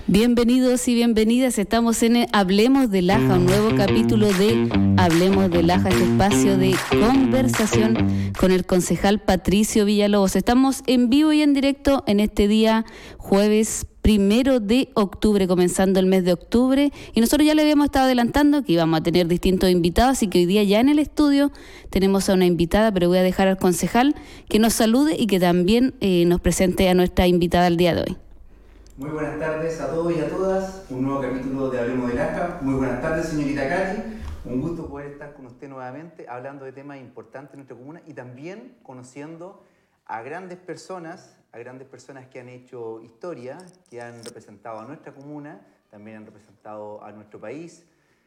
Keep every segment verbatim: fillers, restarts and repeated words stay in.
Bienvenidos y bienvenidas, estamos en el Hablemos de Laja, un nuevo capítulo de Hablemos de Laja, este espacio de conversación con el concejal Patricio Villalobos. Estamos en vivo y en directo en este día jueves primero de octubre, comenzando el mes de octubre, y nosotros ya le habíamos estado adelantando que íbamos a tener distintos invitados, así que hoy día ya en el estudio tenemos a una invitada, pero voy a dejar al concejal que nos salude y que también eh, nos presente a nuestra invitada el día de hoy. Muy buenas tardes a todos y a todas, un nuevo capítulo de Hablemos de Laja. Muy buenas tardes, señorita Cali, un gusto poder estar con usted nuevamente hablando de temas importantes en nuestra comuna y también conociendo a grandes personas, a grandes personas que han hecho historia, que han representado a nuestra comuna, también han representado a nuestro país,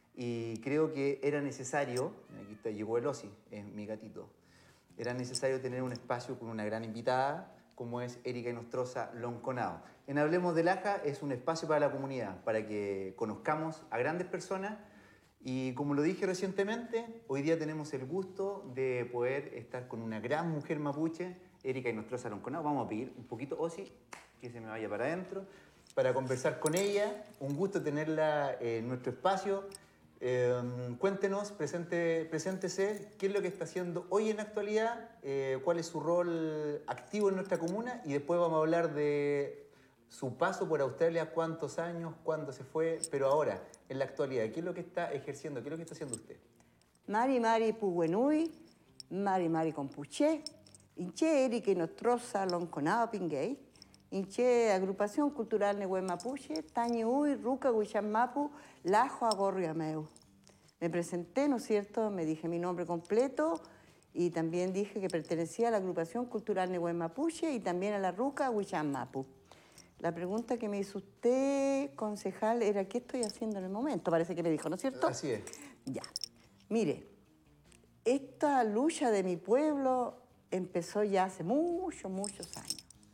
y creo que era necesario, aquí está, llegó el Osi, es mi gatito, era necesario tener un espacio con una gran invitada, como es Erika Inostroza Lonconao. En Hablemos de Laja es un espacio para la comunidad, para que conozcamos a grandes personas y, como lo dije recientemente, hoy día tenemos el gusto de poder estar con una gran mujer mapuche, Erika Inostroza Lonconao. Vamos a pedir un poquito, Osi, que se me vaya para adentro, para conversar con ella. Un gusto tenerla en nuestro espacio. Eh, cuéntenos, presente, preséntese, qué es lo que está haciendo hoy en la actualidad, eh, cuál es su rol activo en nuestra comuna, y después vamos a hablar de su paso por Australia, cuántos años, cuándo se fue, pero ahora, en la actualidad, qué es lo que está ejerciendo, qué es lo que está haciendo usted. Mari Mari Puguenui, Mari Mari Compuché, Inche Erika Inostroza Lonconao Pinguey, Inche Agrupación Cultural Nehuen Mapuche, Tañiuy, Ruca, Huichamapu, Lajo, Agorro y Ameu. Me presenté, ¿no es cierto? Me dije mi nombre completo y también dije que pertenecía a la Agrupación Cultural Nehuen Mapuche y también a la Ruca, Huichamapu. La pregunta que me hizo usted, concejal, era ¿qué estoy haciendo en el momento? Parece que me dijo, ¿no es cierto? Así es. Ya. Mire, esta lucha de mi pueblo empezó ya hace muchos, muchos años.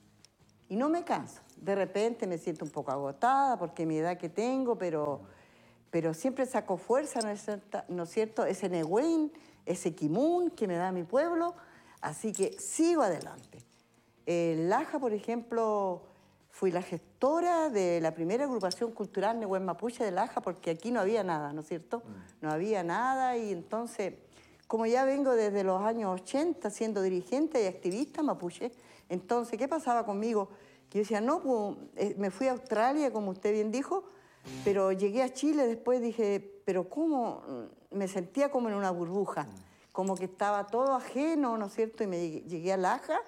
Y no me canso. De repente me siento un poco agotada porque mi edad que tengo, pero, pero siempre saco fuerza, ¿no es cierto? ¿No es cierto? Ese Nehuen, ese Kimun que me da mi pueblo. Así que sigo adelante. En Laja, por ejemplo, fui la gestora de la primera agrupación cultural Nehuen Mapuche de Laja porque aquí no había nada, ¿no es cierto? No había nada y entonces, como ya vengo desde los años ochenta siendo dirigente y activista mapuche, entonces, ¿qué pasaba conmigo? Que yo decía, no, pues, eh, me fui a Australia, como usted bien dijo, pero llegué a Chile, después dije, pero ¿cómo? Me sentía como en una burbuja, como que estaba todo ajeno, ¿no es cierto? Y me llegué, llegué a Laja,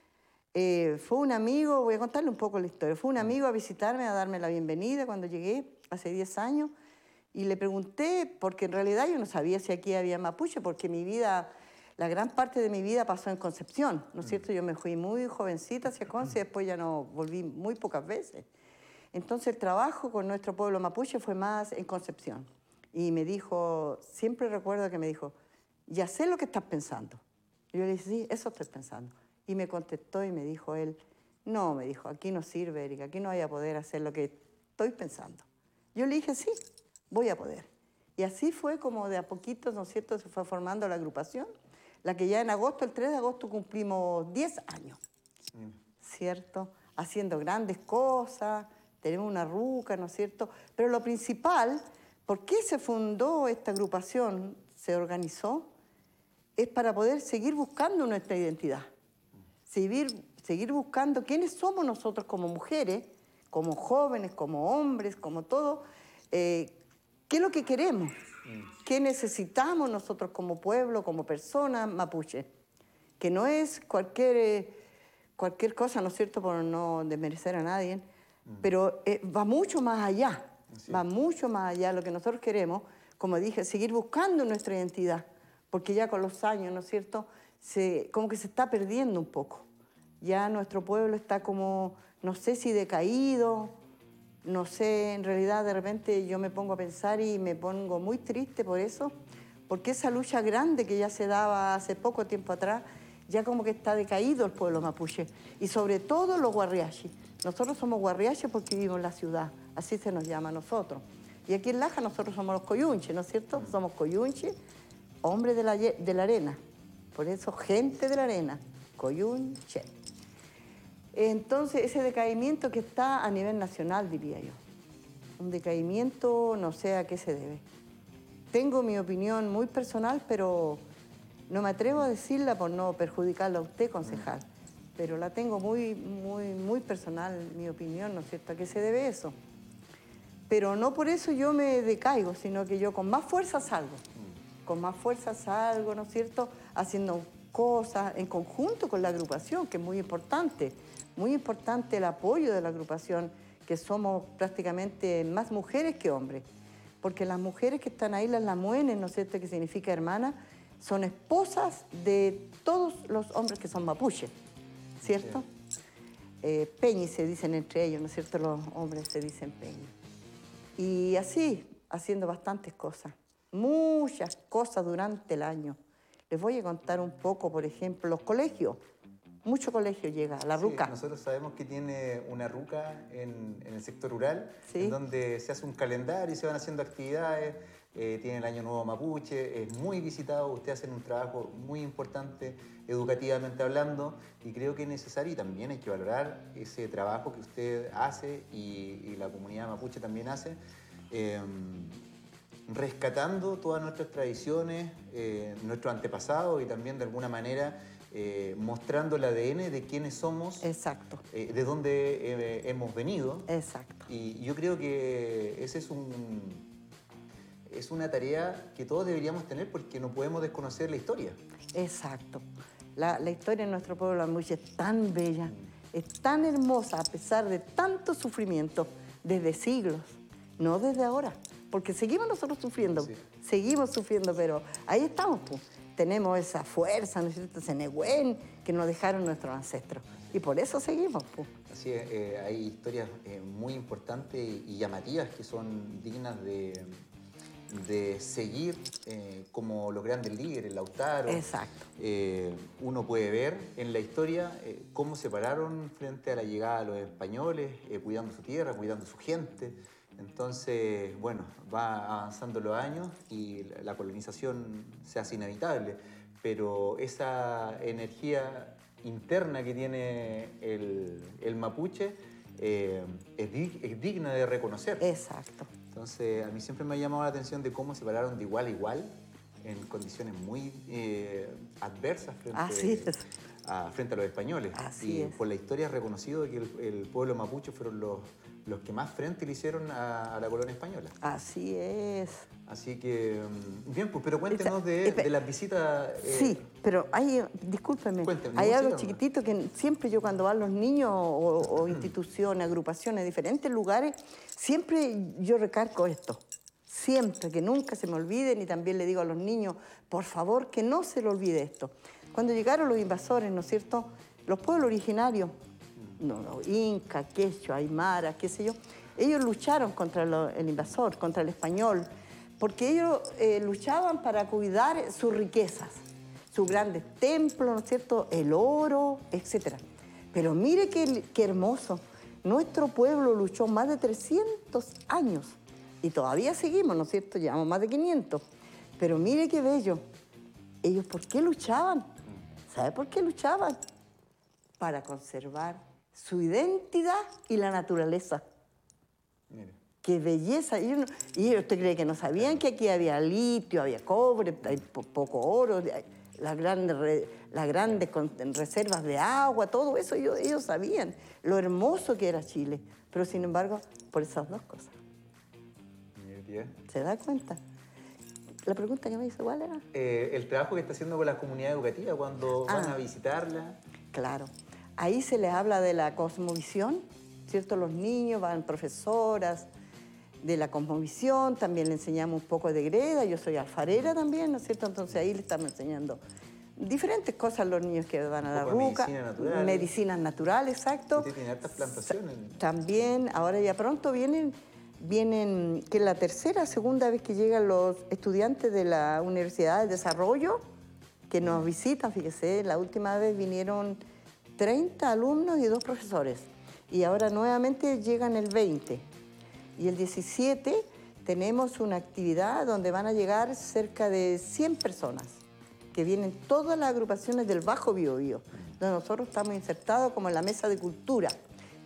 eh, fue un amigo, voy a contarle un poco la historia, fue un amigo a visitarme, a darme la bienvenida cuando llegué, hace diez años, y le pregunté, porque en realidad yo no sabía si aquí había mapuche, porque mi vida... La gran parte de mi vida pasó en Concepción, ¿no es cierto? Yo me fui muy jovencita hacia Conce y después ya no volví muy pocas veces. Entonces el trabajo con nuestro pueblo mapuche fue más en Concepción. Y me dijo, siempre recuerdo que me dijo, ya sé lo que estás pensando. Y yo le dije, sí, eso estoy pensando. Y me contestó y me dijo él, no, me dijo, aquí no sirve, Erika, aquí no voy a poder hacer lo que estoy pensando. Yo le dije, sí, voy a poder. Y así fue como de a poquito, ¿no es cierto?, se fue formando la agrupación. La que ya en agosto, el tres de agosto, cumplimos diez años, sí. ¿Cierto? Haciendo grandes cosas, tenemos una ruca, ¿no es cierto? Pero lo principal, ¿por qué se fundó esta agrupación, se organizó? Es para poder seguir buscando nuestra identidad, seguir, seguir buscando quiénes somos nosotros como mujeres, como jóvenes, como hombres, como todo, eh, qué es lo que queremos. ¿Qué necesitamos nosotros como pueblo, como personas mapuche? Que no es cualquier, cualquier cosa, ¿no es cierto?, por no desmerecer a nadie, mm. pero eh, va mucho más allá, sí. va mucho más allá. Lo que nosotros queremos, como dije, seguir buscando nuestra identidad, porque ya con los años, ¿no es cierto?, se, como que se está perdiendo un poco. Ya nuestro pueblo está como, no sé si decaído, no sé, en realidad de repente yo me pongo a pensar y me pongo muy triste por eso, porque esa lucha grande que ya se daba hace poco tiempo atrás, ya como que está decaído el pueblo mapuche, y sobre todo los guarriachi. Nosotros somos guarriachi porque vivimos en la ciudad, así se nos llama a nosotros. Y aquí en Laja nosotros somos los coyunches, ¿no es cierto? Somos coyunches, hombres de la, de la arena, por eso gente de la arena, coyunche. Entonces, ese decaimiento que está a nivel nacional, diría yo. un decaimiento, no sé a qué se debe. Tengo mi opinión muy personal, pero no me atrevo a decirla por no perjudicarla a usted, concejal. Pero la tengo muy, muy, muy personal, mi opinión, ¿no es cierto? ¿A qué se debe eso? Pero no por eso yo me decaigo, sino que yo con más fuerza salgo. Con más fuerza salgo, ¿no es cierto? Haciendo cosas en conjunto con la agrupación, que es muy importante. Muy importante el apoyo de la agrupación, que somos prácticamente más mujeres que hombres. Porque las mujeres que están ahí, las lamuenes, ¿no es cierto?, que significa hermana, son esposas de todos los hombres que son mapuches, ¿cierto? Sí. Eh, peñi se dicen entre ellos, ¿no es cierto? Los hombres se dicen peñi. Y así, haciendo bastantes cosas, muchas cosas durante el año. Les voy a contar un poco, por ejemplo, los colegios. Mucho colegio llega a la sí, ruca. Nosotros sabemos que tiene una ruca en, en el sector rural, sí. en donde se hace un calendario y se van haciendo actividades. Eh, tiene el Año Nuevo Mapuche, es muy visitado. Ustedes hacen un trabajo muy importante educativamente hablando y creo que es necesario y también hay que valorar ese trabajo que usted hace y, y la comunidad mapuche también hace, eh, rescatando todas nuestras tradiciones, eh, nuestros antepasados y también de alguna manera Eh, mostrando el A D N de quiénes somos. Exacto. Eh, de dónde eh, hemos venido. Exacto. Y yo creo que ese es un, es una tarea que todos deberíamos tener porque no podemos desconocer la historia. Exacto. La, la historia de nuestro pueblo mapuche es tan bella, mm. es tan hermosa a pesar de tanto sufrimiento desde siglos, no desde ahora, porque seguimos nosotros sufriendo, sí. seguimos sufriendo, pero ahí estamos, pues. Tenemos esa fuerza, ¿no es cierto?, ese negüen que nos dejaron nuestros ancestros. Y por eso seguimos, pues. Así es, eh, hay historias eh, muy importantes y llamativas que son dignas de, de seguir, eh, como los grandes líderes, Lautaro. Exacto. Eh, uno puede ver en la historia eh, cómo se pararon frente a la llegada de los españoles, eh, cuidando su tierra, cuidando su gente. Entonces, bueno, va avanzando los años y la colonización se hace inevitable, pero esa energía interna que tiene el, el mapuche eh, es, dig, es digna de reconocer. Exacto. Entonces, a mí siempre me ha llamado la atención de cómo se pararon de igual a igual en condiciones muy eh, adversas frente, Así es. a, frente a los españoles. Así y es. por la historia es reconocido que el, el pueblo mapuche fueron los, los que más frente le hicieron a, a la colonia española. Así es. Así que, bien, pues, pero cuéntenos de, de las visitas. Eh, sí, pero hay, discúlpeme, cuénteme, hay no, algo sí, chiquitito que siempre yo cuando van los niños o, o instituciones, agrupaciones, diferentes lugares, siempre yo recargo esto. Siempre, que nunca se me olviden, y también le digo a los niños, por favor, que no se le olvide esto. Cuando llegaron los invasores, ¿no es cierto?, los pueblos originarios, no, no, Inca, Quechua, Aymara, qué sé yo, ellos lucharon contra lo, el invasor, contra el español, porque ellos eh, luchaban para cuidar sus riquezas, sus grandes templos, ¿no es cierto?, el oro, etcétera. Pero mire qué, qué hermoso, nuestro pueblo luchó más de trescientos años, y todavía seguimos, ¿no es cierto?, llevamos más de quinientos, pero mire qué bello, ellos ¿por qué luchaban? ¿Sabe por qué luchaban? Para conservar su identidad y la naturaleza. Mire. ¡Qué belleza! Y, uno, y usted cree que no sabían que aquí había litio, había cobre, hay po poco oro, las grandes, re, las grandes con, reservas de agua, todo eso ellos, ellos sabían, lo hermoso que era Chile. Pero sin embargo, por esas dos cosas. Mire. ¿Se da cuenta? La pregunta que me hizo, ¿cuál era? Eh, el trabajo que está haciendo con la comunidad educativa cuando ah, van a visitarla. Claro. Ahí se les habla de la cosmovisión, ¿cierto? Los niños van profesoras de la cosmovisión, también le enseñamos un poco de greda, yo soy alfarera también, ¿no es cierto? Entonces ahí le estamos enseñando diferentes cosas a los niños que van a la ruca. Medicina natural. Medicinas naturales, exacto. Usted tiene hartas plantaciones. También, ahora ya pronto vienen, vienen, que es la tercera, segunda vez que llegan los estudiantes de la Universidad de Desarrollo, que nos visitan, fíjese, la última vez vinieron treinta alumnos y dos profesores. Y ahora nuevamente llegan el veinte. Y el diecisiete tenemos una actividad donde van a llegar cerca de cien personas, que vienen todas las agrupaciones del Bajo Biobío, donde nosotros estamos insertados como en la mesa de cultura.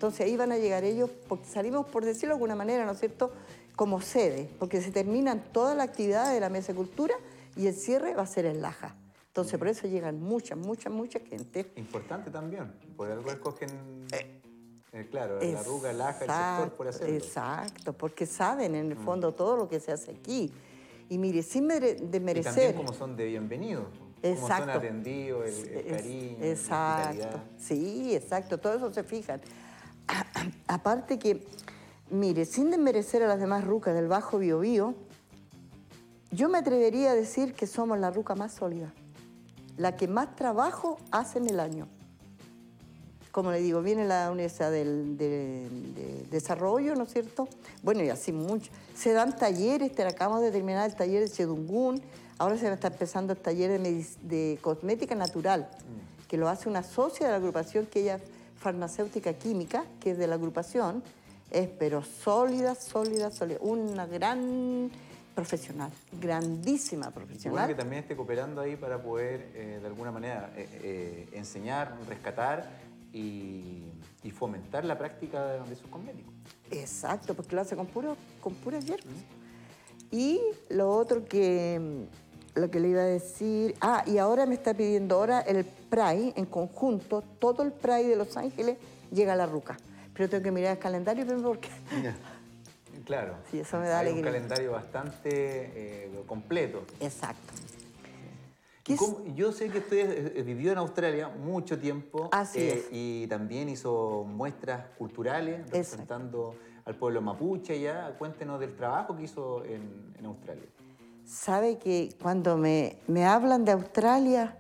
Entonces ahí van a llegar ellos, porque salimos, por decirlo de alguna manera, ¿no es cierto?, como sede, porque se terminan toda la actividad de la Mesa de Cultura y el cierre va a ser en Laja. Entonces por eso llegan mucha, mucha, mucha gente. Importante también, por algo escogen, eh, eh, claro, Es, la Ruca, Laja, el sector por hacerlo. Exacto, porque saben en el fondo mm. todo lo que se hace aquí. Y mire, sin desmerecer... Y también como son de bienvenidos. Exacto. Como son atendidos, el, el cariño, exacto. la hospitalidad. Sí, exacto, todo eso se fijan. Aparte que, mire, sin desmerecer a las demás rucas del Bajo Biobío, yo me atrevería a decir que somos la ruca más sólida, la que más trabajo hace en el año. Como le digo, viene la Universidad del de, de Desarrollo, ¿no es cierto? Bueno, y así mucho. Se dan talleres, acabamos de terminar el taller de Chedungún, ahora se está empezando el taller de, de cosmética natural, mm. que lo hace una socia de la agrupación, que ella es farmacéutica química, que es de la agrupación, es pero sólida, sólida, sólida, una gran profesional, grandísima profesional. Bueno, que también esté cooperando ahí para poder, eh, de alguna manera, eh, eh, enseñar, rescatar y, y fomentar la práctica de, de sus cosméticos. Exacto, porque lo hace con, puro, con puras hierbas. Mm. Y lo otro que, lo que le iba a decir, ah, y ahora me está pidiendo ahora el Pride en conjunto, todo el Pride de Los Ángeles llega a la Ruca. Pero tengo que mirar el calendario primero porque... Yeah. Claro, sí, eso me da hay alegría. un calendario bastante eh, completo. Exacto. ¿Cómo? Yo sé que usted vivió en Australia mucho tiempo. Así eh, es. Y también hizo muestras culturales representando Exacto. al pueblo mapuche allá. Cuéntenos del trabajo que hizo en, en Australia. Sabe que cuando me, me hablan de Australia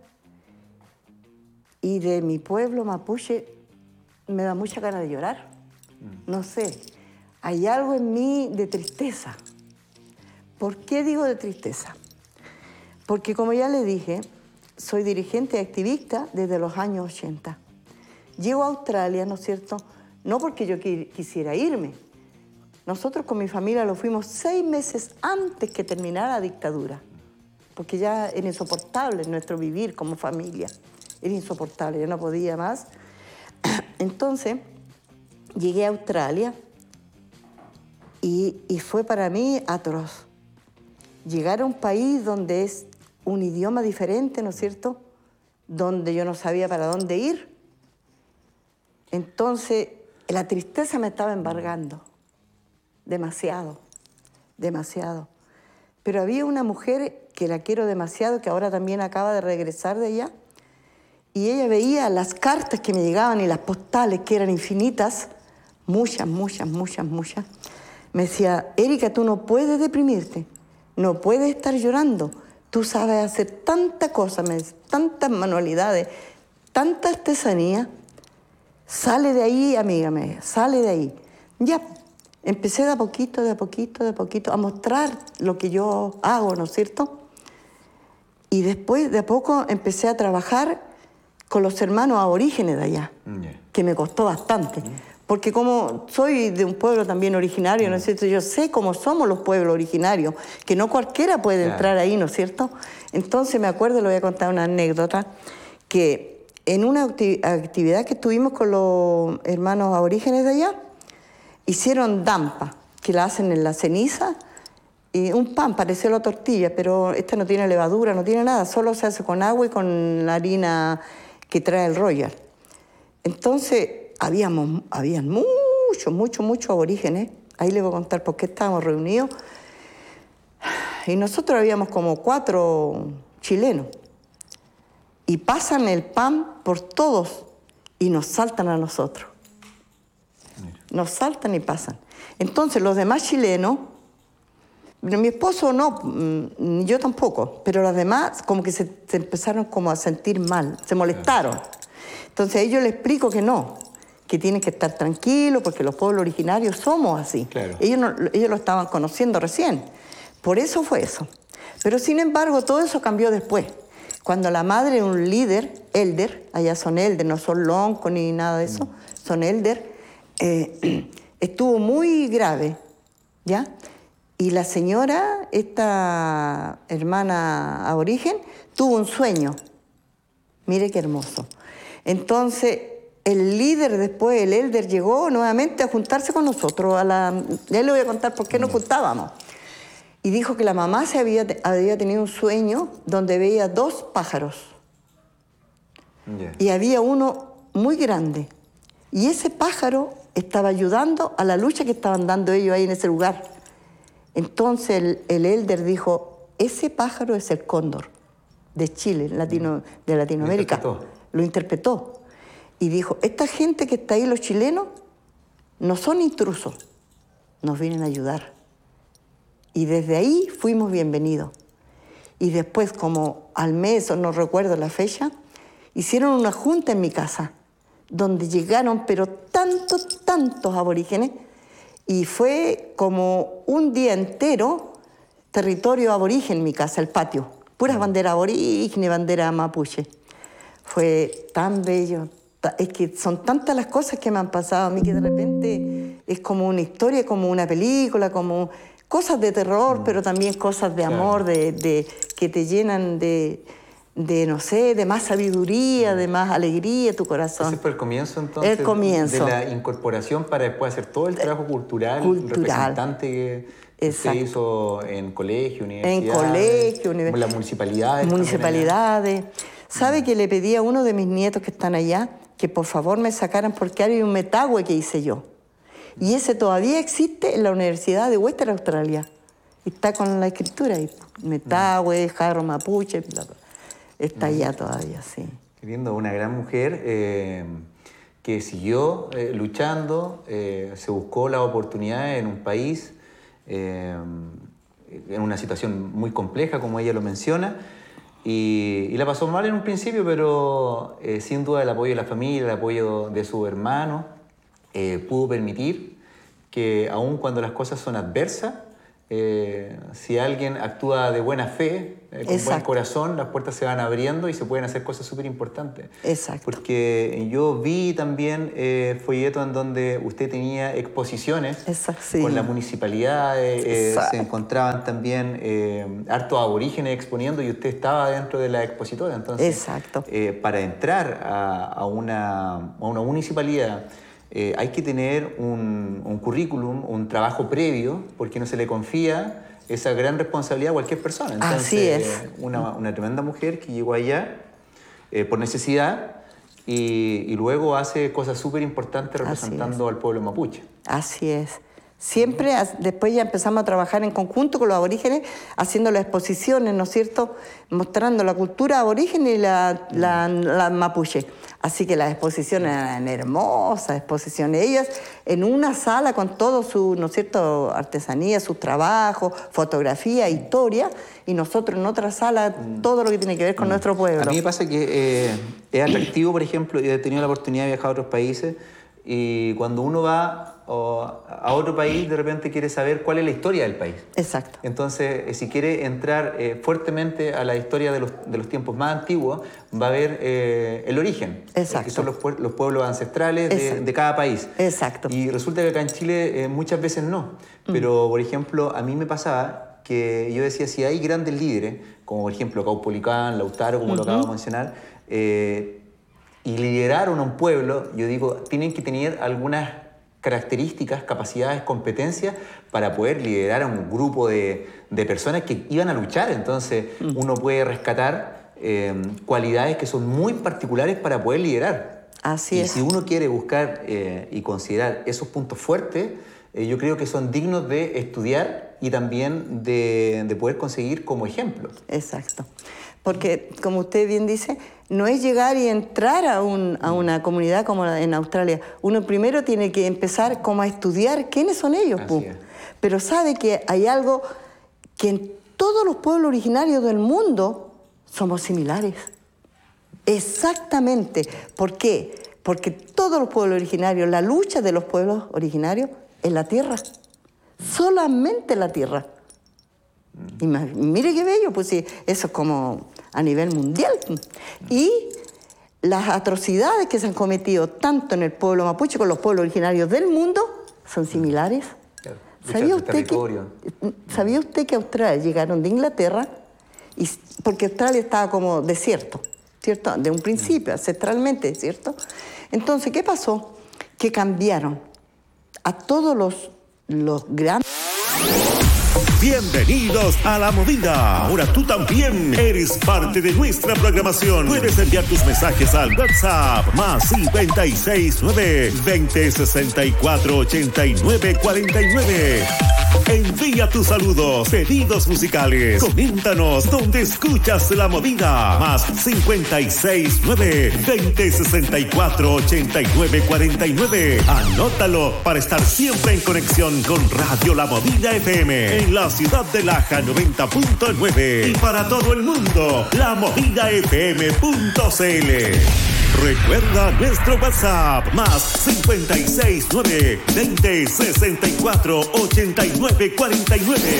y de mi pueblo mapuche, me da mucha ganas de llorar. Mm. No sé, hay algo en mí de tristeza. ¿Por qué digo de tristeza? Porque como ya le dije, soy dirigente y activista desde los años ochenta. Llego a Australia, ¿no es cierto? No porque yo quisiera irme. Nosotros con mi familia lo fuimos seis meses antes que terminara la dictadura. Porque ya era insoportable nuestro vivir como familia. Era insoportable, yo no podía más. Entonces, llegué a Australia y, y fue para mí atroz. Llegar a un país donde es un idioma diferente, ¿no es cierto?, donde yo no sabía para dónde ir. Entonces, la tristeza me estaba embargando, demasiado, demasiado. Pero había una mujer que la quiero demasiado, que ahora también acaba de regresar de allá, y ella veía las cartas que me llegaban y las postales, que eran infinitas, muchas, muchas, muchas, muchas. Me decía, Erika, tú no puedes deprimirte, no puedes estar llorando. Tú sabes hacer tantas cosas, tantas manualidades, tanta artesanía. Sale de ahí, amiga mía, sale de ahí. Ya, empecé de a poquito, de a poquito, de a poquito, a mostrar lo que yo hago, ¿no es cierto? Y después, de a poco, empecé a trabajar con los hermanos aborígenes de allá, yeah. que me costó bastante. Mm. Porque como soy de un pueblo también originario, ¿no es cierto? Yo sé cómo somos los pueblos originarios, que no cualquiera puede claro. entrar ahí, ¿no es cierto? Entonces me acuerdo, le voy a contar una anécdota, que en una actividad que tuvimos con los hermanos aborígenes de allá, hicieron dampa, que la hacen en la ceniza, y un pan, parecía la tortilla, pero esta no tiene levadura, no tiene nada, solo se hace con agua y con la harina que trae el Royal. Entonces... Habíamos, habían muchos, muchos, muchos aborígenes. Ahí les voy a contar por qué estábamos reunidos. Y nosotros habíamos como cuatro chilenos. Y pasan el pan por todos y nos saltan a nosotros. Nos saltan y pasan. Entonces los demás chilenos, mi esposo no, ni yo tampoco, pero los demás como que se, se empezaron como a sentir mal, se molestaron. Entonces a ellos les explico que no, que tienen que estar tranquilos porque los pueblos originarios somos así. Claro. Ellos, no, ellos lo estaban conociendo recién. Por eso fue eso. Pero sin embargo, todo eso cambió después. Cuando la madre de un líder, elder, allá son elder, no son lonco ni nada de eso, mm. son elder, eh, estuvo muy grave, ¿ya? Y la señora, esta hermana aborigen, tuvo un sueño. Mire qué hermoso. Entonces... el líder después, el elder, llegó nuevamente a juntarse con nosotros. A la, ya le voy a contar por qué nos juntábamos. Y dijo que la mamá se había, había tenido un sueño donde veía dos pájaros. Yeah. Y había uno muy grande. Y ese pájaro estaba ayudando a la lucha que estaban dando ellos ahí en ese lugar. Entonces el, el elder dijo, ese pájaro es el cóndor de Chile, Latino, de Latinoamérica. Lo interpretó. Lo interpretó. Y dijo, esta gente que está ahí, los chilenos, no son intrusos, nos vienen a ayudar. Y desde ahí fuimos bienvenidos. Y después, como al mes, o no recuerdo la fecha, hicieron una junta en mi casa, donde llegaron, pero tantos, tantos aborígenes, y fue como un día entero territorio aborigen en mi casa, el patio. Puras banderas aborígenes, bandera mapuche. Fue tan bello. Es que son tantas las cosas que me han pasado a mí que de repente es como una historia, como una película, como cosas de terror, mm. pero también cosas de amor, claro. de, de, que te llenan de, de, no sé, de más sabiduría, mm. de más alegría tu corazón. Ese fue el comienzo, entonces, el comienzo. de la incorporación para después hacer todo el trabajo cultural, cultural. representante que se hizo en colegio, universidades, en colegio, univers... las municipalidades. Municipalidades. ¿Sabe mm. que le pedí a uno de mis nietos que están allá que por favor me sacaran porque hay un metagüe que hice yo? Y ese todavía existe en la Universidad de Western Australia. Está con la escritura ahí. Metagüe, jarro mapuche, bla, bla. Está allá todavía, sí. Queriendo una gran mujer eh, que siguió eh, luchando, eh, se buscó la oportunidad en un país, eh, en una situación muy compleja, como ella lo menciona, y, y la pasó mal en un principio, pero eh, sin duda el apoyo de la familia, el apoyo de su hermano, Eh, pudo permitir que aun cuando las cosas son adversas, eh, si alguien actúa de buena fe, eh, con Exacto. buen corazón, las puertas se van abriendo y se pueden hacer cosas súper importantes. Exacto. Porque yo vi también eh, folletos en donde usted tenía exposiciones Exacto, sí. con la municipalidad, eh, se encontraban también eh, hartos aborígenes exponiendo y usted estaba dentro de la expositora. Entonces, Exacto. Eh, para entrar a, a, una, a una municipalidad, Eh, hay que tener un, un currículum, un trabajo previo, porque no se le confía esa gran responsabilidad a cualquier persona. Entonces, Así es. Eh, una, una tremenda mujer que llegó allá eh, por necesidad y, y luego hace cosas súper importantes representando al pueblo mapuche. Así es. Siempre, después ya empezamos a trabajar en conjunto con los aborígenes, haciendo las exposiciones, ¿no es cierto?, mostrando la cultura aborigen y la, la, la mapuche. Así que las exposiciones eran hermosas, exposiciones. Ellas en una sala con todo su, ¿no es cierto?, artesanía, sus trabajos, fotografía, historia, y nosotros en otra sala todo lo que tiene que ver con mm. nuestro pueblo. A mí me pasa que eh, es atractivo, por ejemplo, y he tenido la oportunidad de viajar a otros países, y cuando uno va a otro país, de repente quiere saber cuál es la historia del país. Exacto. Entonces, si quiere entrar eh, fuertemente a la historia de los, de los tiempos más antiguos, va a ver eh, el origen. Exacto. Que son los, los pueblos ancestrales de, de cada país. Exacto. Y resulta que acá en Chile eh, muchas veces no. Mm. Pero, por ejemplo, a mí me pasaba que yo decía, si hay grandes líderes, como por ejemplo Caupolicán, Lautaro, como uh-huh. lo acabo de mencionar, eh, y lideraron a un pueblo, yo digo, tienen que tener algunas características, capacidades, competencias para poder liderar a un grupo de, de personas que iban a luchar. Entonces, mm. uno puede rescatar eh, cualidades que son muy particulares para poder liderar. Así y es. si uno quiere buscar eh, y considerar esos puntos fuertes, eh, yo creo que son dignos de estudiar y también de, de poder conseguir como ejemplo. Exacto. Porque, como usted bien dice, no es llegar y entrar a, un, a una comunidad como en Australia. Uno primero tiene que empezar como a estudiar quiénes son ellos. Pero sabe que hay algo que en todos los pueblos originarios del mundo somos similares. Exactamente. ¿Por qué? Porque todos los pueblos originarios, la lucha de los pueblos originarios es la tierra. Solamente la tierra. Y mire qué bello, pues sí, eso es como a nivel mundial. Y las atrocidades que se han cometido tanto en el pueblo mapuche como en los pueblos originarios del mundo son similares. Claro. ¿Sabía usted, que, ¿Sabía usted que a Australia llegaron de Inglaterra? Y, porque Australia estaba como desierto. ¿cierto? De un principio, ancestralmente, ¿cierto? Entonces, ¿qué pasó? Que cambiaron a todos los, los grandes... Bienvenidos a La Movida. Ahora tú también eres parte de nuestra programación. Puedes enviar tus mensajes al WhatsApp más cincuenta y seis nueve, veinte sesenta y cuatro, ochenta y nueve cuarenta y nueve. Envía tus saludos, pedidos musicales. Coméntanos dónde escuchas La Movida. Más cincuenta y seis nueve, veinte sesenta y cuatro, ochenta y nueve cuarenta y nueve. Anótalo para estar siempre en conexión con Radio La Movida F M en la ciudad de Laja noventa punto nueve y para todo el mundo, la movida f m punto c l. Recuerda nuestro WhatsApp más cincuenta y seis nueve, veinte sesenta y cuatro, ochenta y nueve cuarenta y nueve.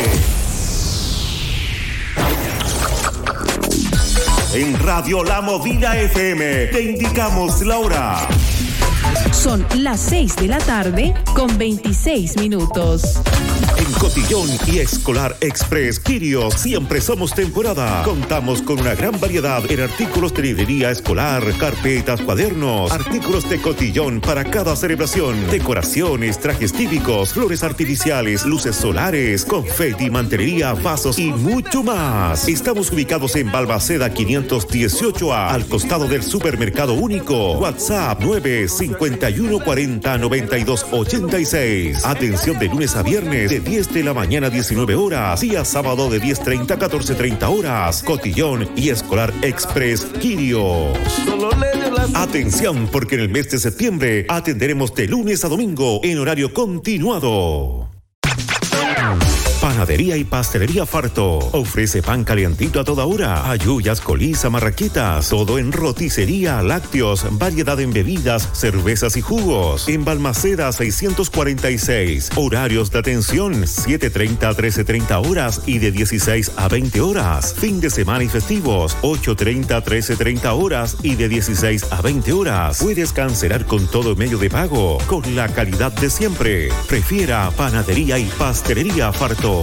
En Radio La Movida F M te indicamos la hora. Son las seis de la tarde con veintiséis minutos. En Cotillón y Escolar Express Quirio siempre somos temporada. Contamos con una gran variedad en artículos de librería escolar, carpetas, cuadernos, artículos de cotillón para cada celebración, decoraciones, trajes típicos, flores artificiales, luces solares, confeti, mantelería, vasos y mucho más. Estamos ubicados en Balmaceda quinientos dieciocho A, al costado del Supermercado Único. WhatsApp nueve cincuenta y uno cuarenta, noventa y dos ochenta y seis. Atención de lunes a viernes de diez de la mañana a diecinueve horas. Día sábado de diez treinta a catorce treinta horas. Cotillón y Escolar Express Quirio. Atención, porque en el mes de septiembre atenderemos de lunes a domingo en horario continuado. Panadería y Pastelería Farto ofrece pan calientito a toda hora, ayuyas, colisa, marraquitas, todo en roticería, lácteos, variedad en bebidas, cervezas y jugos. En Balmaceda seiscientos cuarenta y seis, horarios de atención siete treinta a trece treinta horas y de dieciséis a veinte horas. Fin de semana y festivos ocho treinta a trece treinta horas y de dieciséis a veinte horas. Puedes cancelar con todo medio de pago, con la calidad de siempre. Prefiera Panadería y Pastelería Farto.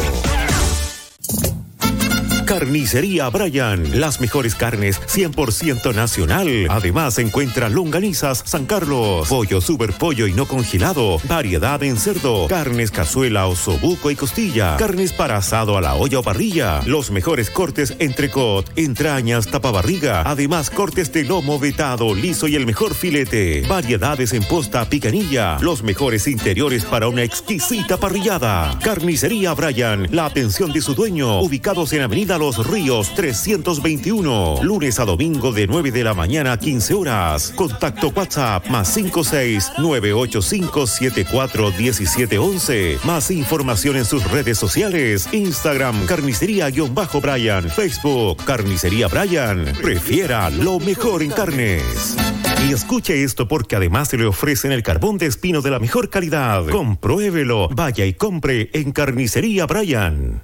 Carnicería Brian, las mejores carnes cien por ciento nacional. Además encuentra longanizas San Carlos, pollo super pollo y no congelado, variedad en cerdo, carnes cazuela, osobuco y costilla, carnes para asado a la olla o parrilla, los mejores cortes entrecot, entrañas, tapabarriga, además cortes de lomo vetado, liso y el mejor filete, variedades en posta, picanilla, los mejores interiores para una exquisita parrillada. Carnicería Brian, la atención de su dueño, ubicados en Avenida Los Ríos trescientos veintiuno, lunes a domingo de nueve de la mañana a quince horas. Contacto WhatsApp más cinco seis nueve ocho cinco siete cuatro uno siete once. Más información en sus redes sociales: Instagram Carnicería-Brian, Facebook Carnicería Brian. Prefiera lo mejor en carnes. Y escuche esto, porque además se le ofrecen el carbón de espino de la mejor calidad. Compruébelo, vaya y compre en Carnicería Brian.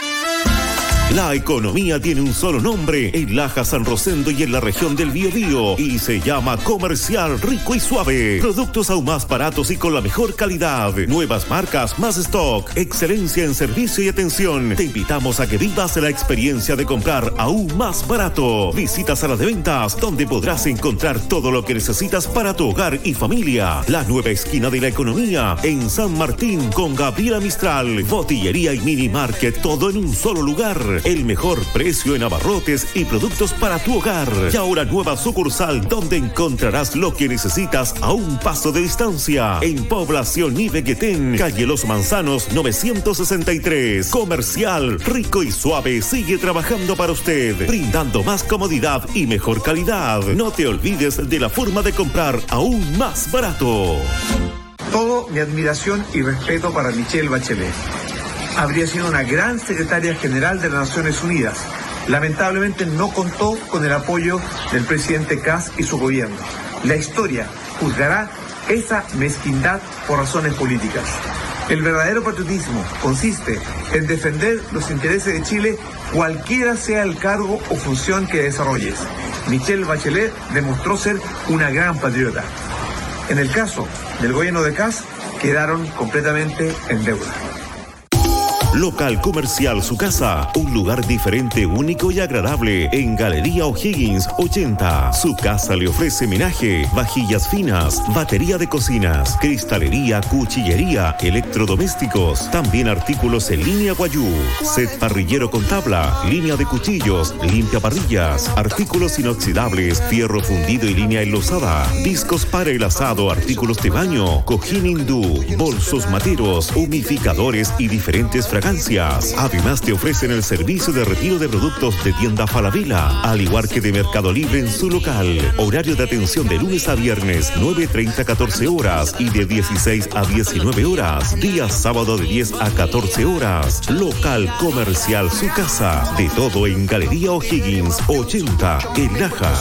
La economía tiene un solo nombre en Laja, San Rosendo y en la región del Biobío, y se llama Comercial Rico y Suave. Productos aún más baratos y con la mejor calidad. Nuevas marcas, más stock, excelencia en servicio y atención. Te invitamos a que vivas la experiencia de comprar aún más barato. Visita Sala de Ventas, donde podrás encontrar todo lo que necesitas para tu hogar y familia. La nueva esquina de la economía en San Martín con Gabriela Mistral. Botillería y mini market, todo en un solo lugar. El mejor precio en abarrotes y productos para tu hogar. Y ahora nueva sucursal donde encontrarás lo que necesitas a un paso de distancia. En Población Ibeguetén, calle Los Manzanos novecientos sesenta y tres. Comercial Rico y Suave sigue trabajando para usted, brindando más comodidad y mejor calidad. No te olvides de la forma de comprar aún más barato. Todo mi admiración y respeto para Michelle Bachelet. Habría sido una gran secretaria general de las Naciones Unidas. Lamentablemente no contó con el apoyo del presidente Kast y su gobierno. La historia juzgará esa mezquindad por razones políticas. El verdadero patriotismo consiste en defender los intereses de Chile, cualquiera sea el cargo o función que desarrolles. Michelle Bachelet demostró ser una gran patriota. En el caso del gobierno de Kast, quedaron completamente en deuda. Local Comercial Su Casa, un lugar diferente, único y agradable en Galería O'Higgins ochenta. Su Casa le ofrece menaje, vajillas finas, batería de cocinas, cristalería, cuchillería, electrodomésticos, también artículos en línea Guayú, set parrillero con tabla, línea de cuchillos, limpia parrillas, artículos inoxidables, fierro fundido y línea enlosada, discos para el asado, artículos de baño, cojín hindú, bolsos materos, humidificadores y diferentes fragancias. Además te ofrecen el servicio de retiro de productos de tienda Falabella, al igual que de Mercado Libre en su local. Horario de atención de lunes a viernes, nueve treinta a catorce horas y de dieciséis a diecinueve horas. Día sábado de diez a catorce horas. Local Comercial Su Casa. De todo en Galería O'Higgins ochenta, en Laja.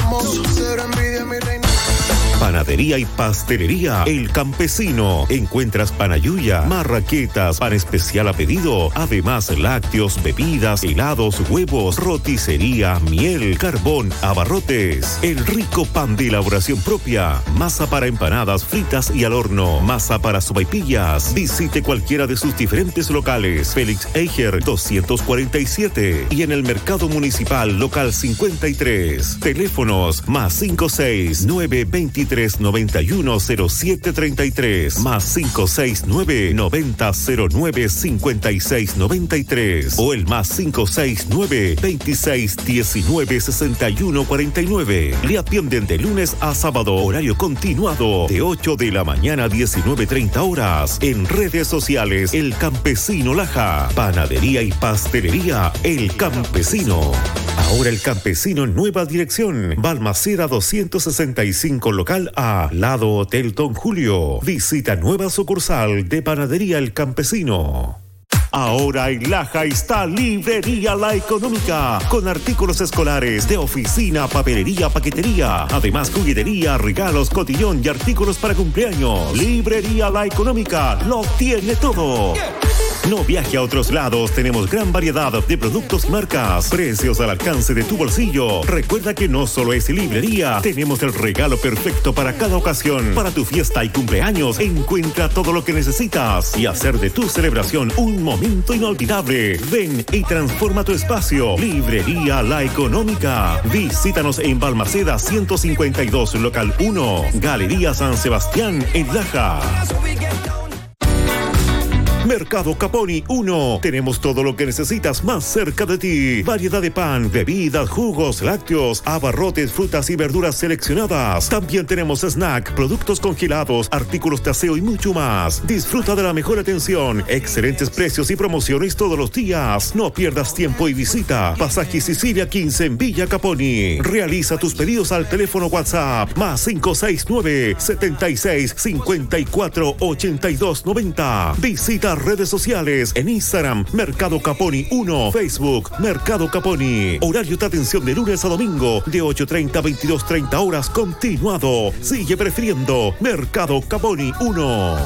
Panadería y pastelería El Campesino. Encuentras panayuya, marraquetas, pan especial a pedido, además lácteos, bebidas, helados, huevos, roticería, miel, carbón, abarrotes. El rico pan de elaboración propia, masa para empanadas fritas y al horno, masa para sopaipillas. Visite cualquiera de sus diferentes locales. Félix Eicher doscientos cuarenta y siete y en el Mercado Municipal Local cincuenta y tres. Teléfonos más cinco seis nueve veintitrés noventa y uno cero siete treinta y tres, más cinco seis nueve noventa cero nueve cincuenta y seis noventa y tres o el más cinco seis nueve veintiséis diecinueve sesenta y uno cuarenta y nueve. Le atienden de lunes a sábado, horario continuado, de ocho de la mañana a diecinueve treinta horas. En redes sociales, El Campesino Laja. Panadería y pastelería El Campesino. Ahora El Campesino en nueva dirección. Balmaceda doscientos sesenta y cinco local A, lado Hotel Don Julio. Visita nueva sucursal de Panadería El Campesino. Ahora en Laja está Librería La Económica, con artículos escolares, de oficina, papelería, paquetería, además juguetería, regalos, cotillón y artículos para cumpleaños. Librería La Económica lo tiene todo. No viaje a otros lados, tenemos gran variedad de productos y marcas, precios al alcance de tu bolsillo. Recuerda que no solo es librería, tenemos el regalo perfecto para cada ocasión. Para tu fiesta y cumpleaños, encuentra todo lo que necesitas y hacer de tu celebración un momento inolvidable. Ven y transforma tu espacio. Librería La Económica. Visítanos en Balmaceda ciento cincuenta y dos, local uno, Galería San Sebastián, en Laja. Mercado Caponi uno. Tenemos todo lo que necesitas más cerca de ti. Variedad de pan, bebidas, jugos, lácteos, abarrotes, frutas y verduras seleccionadas. También tenemos snack, productos congelados, artículos de aseo y mucho más. Disfruta de la mejor atención, excelentes precios y promociones todos los días. No pierdas tiempo y visita Pasaje Sicilia quince en Villa Caponi. Realiza tus pedidos al teléfono WhatsApp más cinco seis nueve setenta y seis cincuenta y cuatro ochenta y dos noventa. Visita redes sociales en Instagram, Mercado Caponi uno, Facebook, Mercado Caponi. Horario de atención de lunes a domingo, de ocho treinta a veintidós treinta horas continuado. Sigue prefiriendo Mercado Caponi uno.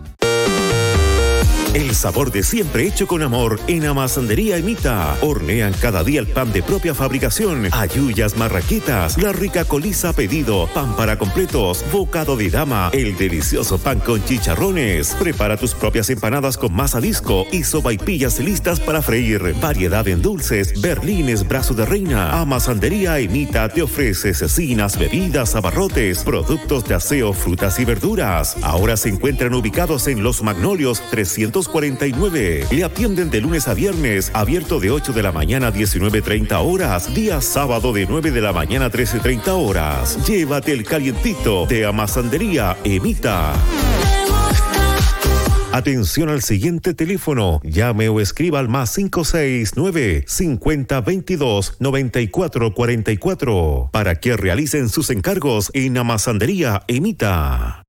El sabor de siempre hecho con amor en Amasandería Emita. Hornean cada día el pan de propia fabricación, ayuyas, marraquetas, la rica coliza a pedido, pan para completos, bocado de dama, el delicioso pan con chicharrones. Prepara tus propias empanadas con masa disco y sopaipillas listas para freír. Variedad en dulces, berlines, brazo de reina. Amasandería Emita te ofrece cecinas, bebidas, abarrotes, productos de aseo, frutas y verduras. Ahora se encuentran ubicados en Los Magnolios trescientos cuarenta y nueve. Le atienden de lunes a viernes, abierto de ocho de la mañana a diecinueve treinta horas, día sábado de nueve de la mañana a trece treinta horas. Llévate el calientito de Amasandería Emita. Atención al siguiente teléfono. Llame o escriba al más cinco seis nueve cincuenta veintidós noventa y cuatro cuarenta y cuatro para que realicen sus encargos en Amasandería Emita.